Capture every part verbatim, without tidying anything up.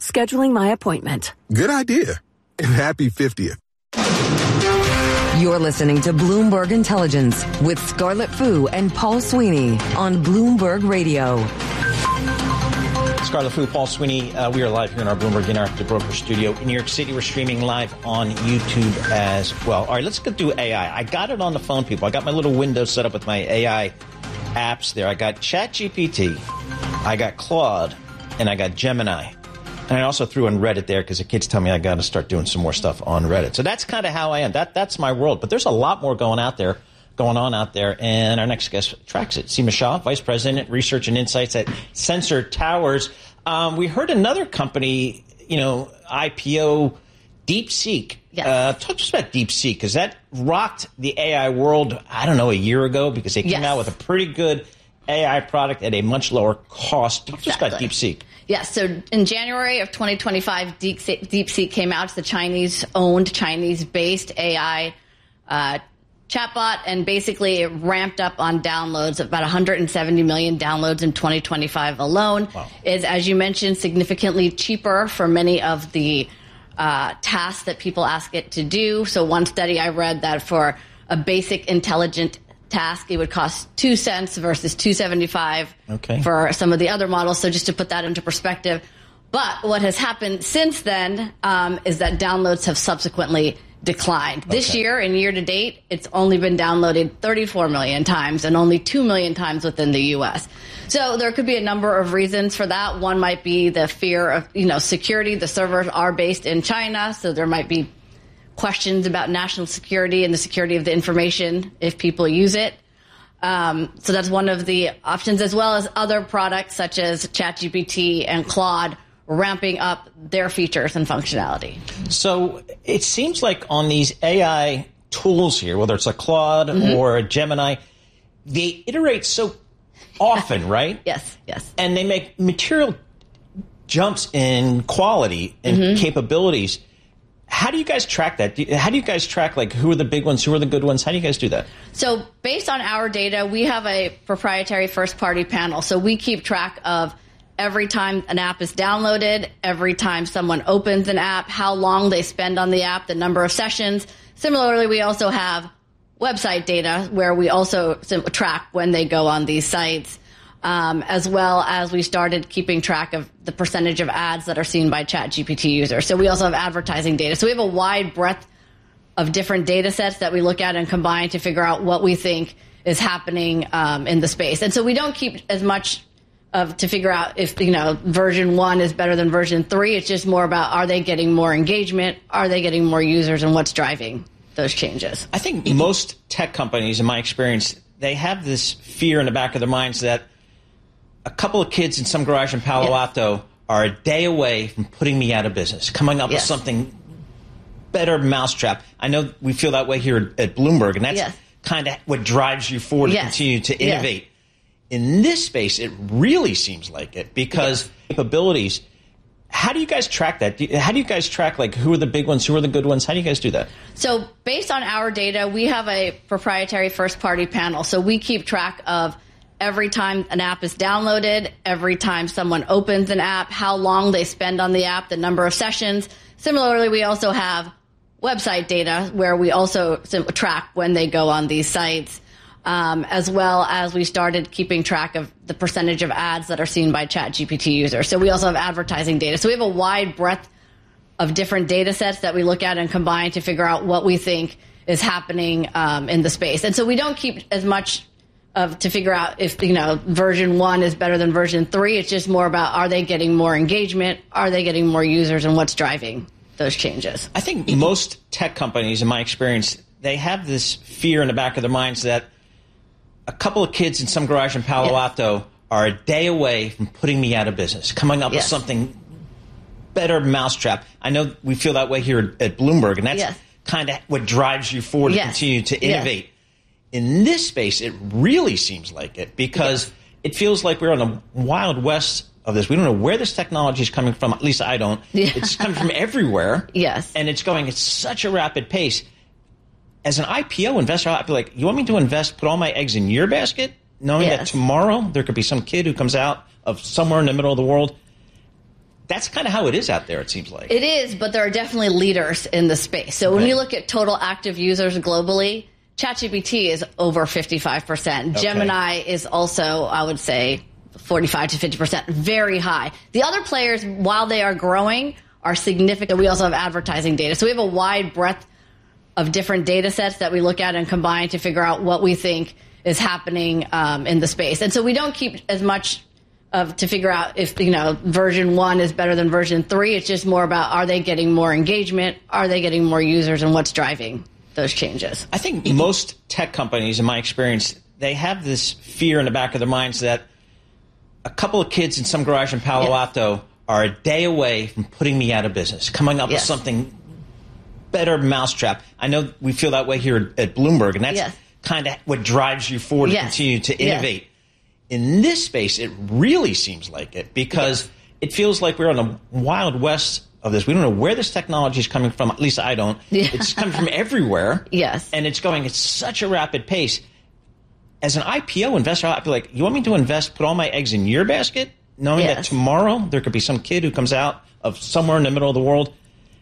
scheduling my appointment. Good idea. And happy fiftieth. You're listening to Bloomberg Intelligence with Scarlett Fu and Paul Sweeney on Bloomberg Radio. Scarlett Fu, Paul Sweeney. Uh, we are live here in our Bloomberg Interactive Broker studio in New York City. We're streaming live on YouTube as well. All right, let's go do A I. I got it on the phone, people. I got my little window set up with my A I apps there. I got ChatGPT, I got Claude, and I got Gemini. And I also threw in Reddit there because the kids tell me I got to start doing some more stuff on Reddit. So that's kind of how I am. That That's my world. But there's a lot more going out there, going on out there. And our next guest tracks it. Seema Shah, Vice President, Research and Insights at Sensor Towers. Um, we heard another company, you know, I P O, DeepSeek. Yes. Uh, talk to us about DeepSeek because that rocked the A I world, I don't know, a year ago because they came yes. out with a pretty good A I product at a much lower cost. Talk to us about DeepSeek. Yes, so in January of twenty twenty-five, DeepSeek, DeepSeek came out. It's the Chinese-owned, Chinese-based A I uh, chatbot, and basically it ramped up on downloads, about one hundred seventy million downloads in twenty twenty-five alone. Wow. Is, as you mentioned, significantly cheaper for many of the uh, tasks that people ask it to do. So one study I read that for a basic intelligent task, it would cost two cents versus two seventy-five okay. for some of the other models. So just to put that into perspective. But what has happened since then um, is that downloads have subsequently declined. Okay. This year, in year to date, it's only been downloaded thirty-four million times and only two million times within the U S. So there could be a number of reasons for that. One might be the fear of, you know, security. The servers are based in China, so there might be questions about national security and the security of the information if people use it. Um, so that's one of the options, as well as other products such as ChatGPT and Claude ramping up their features and functionality. So it seems like on these A I tools here, whether it's a Claude mm-hmm. or a Gemini, they iterate so often, right? Yes, yes. And they make material jumps in quality and mm-hmm. capabilities. How do you guys track that? How do you guys track, like, who are the big ones, who are the good ones? How do you guys do that? So based on our data, we have a proprietary first-party panel. So we keep track of every time an app is downloaded, every time someone opens an app, how long they spend on the app, the number of sessions. Similarly, we also have website data where we also track when they go on these sites. Um, as well as we started keeping track of the percentage of ads that are seen by ChatGPT users. So we also have advertising data. So we have a wide breadth of different data sets that we look at and combine to figure out what we think is happening um, in the space. And so we don't keep as much of to figure out if, you know, version one is better than version three. It's just more about, are they getting more engagement? Are they getting more users? And what's driving those changes? I think most tech companies, in my experience, they have this fear in the back of their minds that a couple of kids in some garage in Palo yes. Alto are a day away from putting me out of business, coming up yes. with something better mousetrap. I know we feel that way here at Bloomberg, and that's yes. kind of what drives you forward yes. to continue to innovate. Yes. In this space, it really seems like it because yes. capabilities. How do you guys track that? How do you guys track, like, who are the big ones, who are the good ones? How do you guys do that? So based on our data, we have a proprietary first-party panel. So we keep track of every time an app is downloaded, every time someone opens an app, how long they spend on the app, the number of sessions. Similarly, we also have website data where we also track when they go on these sites, um, as well as we started keeping track of the percentage of ads that are seen by ChatGPT users. So we also have advertising data. So we have a wide breadth of different data sets that we look at and combine to figure out what we think is happening um, in the space. And so we don't keep as much of to figure out if, you know, version one is better than version three. It's just more about, are they getting more engagement? Are they getting more users? And what's driving those changes? I think most tech companies, in my experience, they have this fear in the back of their minds that a couple of kids in some garage in Palo yes. Alto are a day away from putting me out of business, coming up yes. with something better mousetrap. I know we feel that way here at Bloomberg, and that's yes. kind of what drives you forward yes. to continue to innovate. Yes. In this space, it really seems like it because yes. it feels like we're on the wild west of this. We don't know where this technology is coming from. At least I don't. Yeah. It's coming from everywhere. Yes. And it's going at such a rapid pace. As an I P O investor, I'd be like, you want me to invest, put all my eggs in your basket, knowing yes. that tomorrow there could be some kid who comes out of somewhere in the middle of the world? that's kind of how it is out there, it seems like. It is, but there are definitely leaders in the space. So okay. when you look at total active users globally, ChatGPT is over fifty-five percent. Okay. Gemini is also, I would say, forty-five to fifty percent, very high. The other players, while they are growing, are significant. We also have advertising data. So we have a wide breadth of different data sets that we look at and combine to figure out what we think is happening um, in the space. And so we don't keep as much of to figure out if, you know, version one is better than version three. It's just more about, are they getting more engagement? Are they getting more users, and what's driving those changes? I think most tech companies, in my experience, they have this fear in the back of their minds that a couple of kids in some garage in Palo yes. Alto are a day away from putting me out of business, coming up yes. with something better mousetrap. I know we feel that way here at Bloomberg, and that's yes. kind of what drives you forward yes. to continue to innovate. Yes. In this space, it really seems like it, because yes. it feels like we're on the wild west of this. We don't know where this technology is coming from. At least I don't. Yeah. It's coming from everywhere. Yes. And it's going at such a rapid pace. As an I P O investor, I'd be like, you want me to invest, put all my eggs in your basket, knowing yes. that tomorrow there could be some kid who comes out of somewhere in the middle of the world?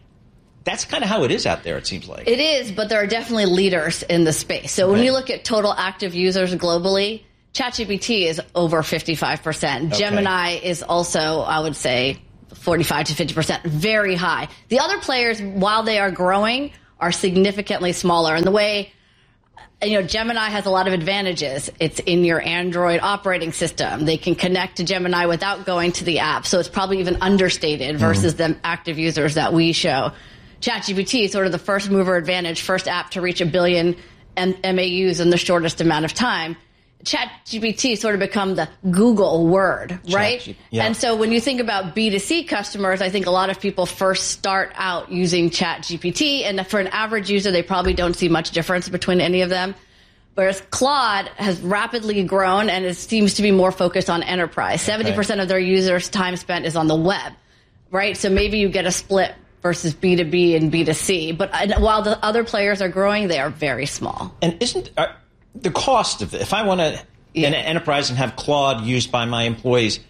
That's kind of how it is out there, it seems like. It is, but there are definitely leaders in the space. So okay. when you look at total active users globally, ChatGPT is over fifty-five percent. Okay. Gemini is also, I would say, forty-five to fifty percent, very high. The other players, while they are growing, are significantly smaller. And the way, you know, Gemini has a lot of advantages. It's in your Android operating system. They can connect to Gemini without going to the app. So it's probably even understated versus mm-hmm. the active users that we show. ChatGPT is sort of the first mover advantage, first app to reach a billion M A Us in the shortest amount of time. ChatGPT sort of become the Google word, right? Chat, yeah. And so when you think about B two C customers, I think a lot of people first start out using ChatGPT, and for an average user, they probably don't see much difference between any of them. Whereas Claude has rapidly grown, and it seems to be more focused on enterprise. Okay. seventy percent of their users' time spent is on the web, right? So maybe you get a split versus B two B and B two C. But while the other players are growing, they are very small. And isn't uh, the cost of it, if I want to yeah. an enterprise and have Claude used by my employees,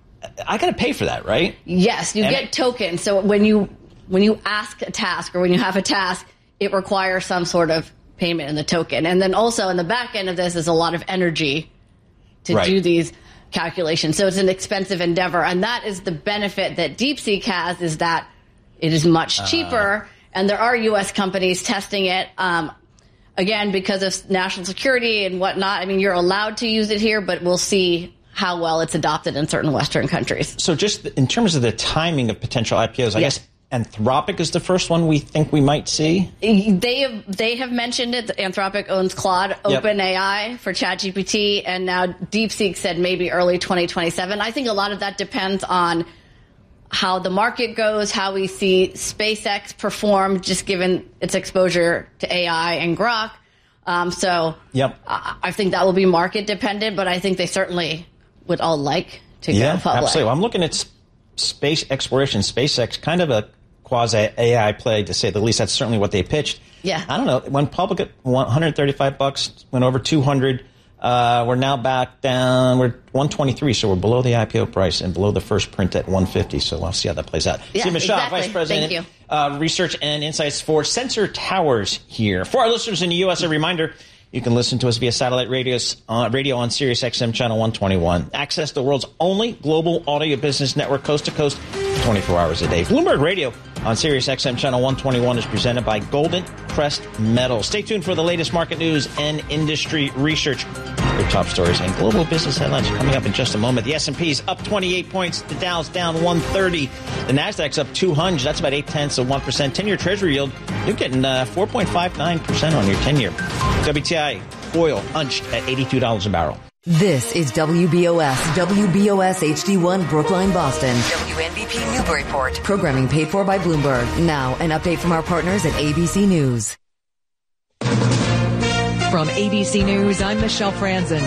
I got to pay for that, right? Yes, you and get I, tokens. So when you when you ask a task, or when you have a task, it requires some sort of payment in the token. And then also in the back end of this is a lot of energy to right. do these calculations. So it's an expensive endeavor. And that is the benefit that DeepSeek has, is that it is much cheaper, uh, and there are U S companies testing it. Um, again, because of national security and whatnot. I mean, you're allowed to use it here, but we'll see how well it's adopted in certain Western countries. So just in terms of the timing of potential I P Os, I yes. guess Anthropic is the first one we think we might see? They have, they have mentioned it. Anthropic owns Claude, yep. OpenAI for ChatGPT, and now DeepSeek said maybe early twenty twenty-seven. I think a lot of that depends on how the market goes, how we see SpaceX perform, just given its exposure to A I and Grok. Um, so yep. I, I think that will be market dependent, but I think they certainly would all like to yeah, go public. Absolutely. Well, I'm looking at space exploration. SpaceX, kind of a quasi-A I play, to say the least. That's certainly what they pitched. Yeah. I don't know. When public at one hundred thirty-five bucks, went over two hundred. Uh, we're now back down. We're one twenty-three, so we're below the I P O price and below the first print at one fifty. So we'll see how that plays out. Yeah, Seema Shah, exactly. Vice President, Thank you. Uh, Research and Insights for Sensor Towers here. For our listeners in the U S, a reminder, you can listen to us via satellite radios, uh, radio on Sirius X M channel one twenty-one. Access the world's only global audio business network, coast to coast, twenty-four hours a day. Bloomberg Radio on Sirius X M channel one twenty-one is presented by Golden Crest Metal. Stay tuned for the latest market news and industry research. Your top stories and global business headlines are coming up in just a moment. The S and P's up twenty-eight points. The Dow's down one thirty. The Nasdaq's up two hundred. That's about eight tenths of one percent. ten-year Treasury yield, you're getting uh, four point five nine percent on your ten-year. W T I oil unched at eighty-two dollars a barrel. This is W B O S, W B O S H D one Brookline, Boston. W N B P Newburyport. Programming paid for by Bloomberg. Now, an update from our partners at A B C News. From A B C News, I'm Michelle Franzen.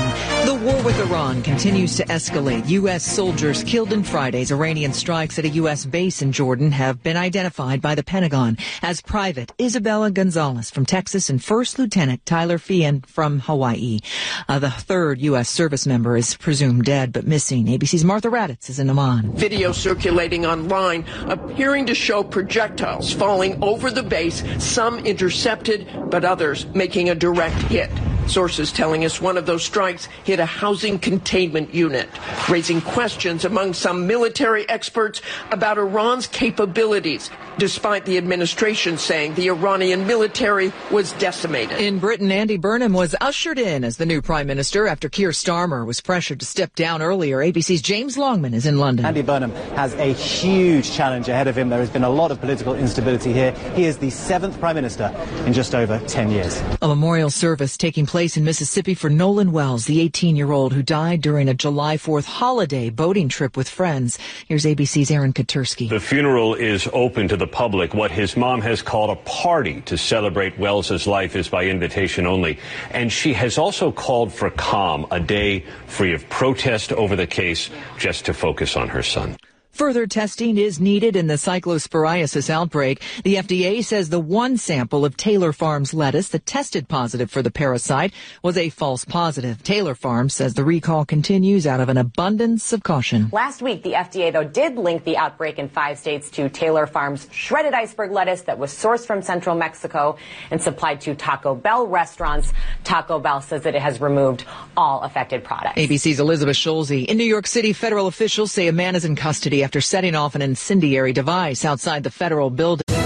The war with Iran continues to escalate. U S soldiers killed in Friday's Iranian strikes at a U S base in Jordan have been identified by the Pentagon as Private Isabella Gonzalez from Texas and First Lieutenant Tyler Feehan from Hawaii. Uh, the third U S service member is presumed dead but missing. A B C's Martha Raddatz is in Amman. Video circulating online appearing to show projectiles falling over the base, some intercepted, but others making a direct hit. Sources telling us one of those strikes hit a housing containment unit, raising questions among some military experts about Iran's capabilities, despite the administration saying the Iranian military was decimated. In Britain, Andy Burnham was ushered in as the new prime minister after Keir Starmer was pressured to step down earlier. A B C's James Longman is in London. Andy Burnham has a huge challenge ahead of him. There has been a lot of political instability here. He is the seventh prime minister in just over ten years. A memorial service taking place in Mississippi for Nolan Wells, the eighteen-year-old who died during a July fourth holiday boating trip with friends. Here's A B C's Aaron Katursky. The funeral is open to the public. What his mom has called a party to celebrate Wells's life is by invitation only. And she has also called for calm, a day free of protest over the case, just to focus on her son. Further testing is needed in the cyclosporiasis outbreak. The F D A says the one sample of Taylor Farms lettuce that tested positive for the parasite was a false positive. Taylor Farms says the recall continues out of an abundance of caution. Last week, the F D A, though, did link the outbreak in five states to Taylor Farms' shredded iceberg lettuce that was sourced from central Mexico and supplied to Taco Bell restaurants. Taco Bell says that it has removed all affected products. A B C's Elizabeth Schulze. In New York City, federal officials say a man is in custody after setting off an incendiary device outside the federal building.